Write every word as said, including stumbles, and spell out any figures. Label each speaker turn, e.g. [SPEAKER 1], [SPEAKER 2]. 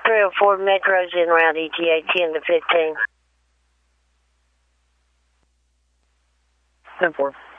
[SPEAKER 1] three oh four Metro's in route E T A ten to fifteen.
[SPEAKER 2] ten four.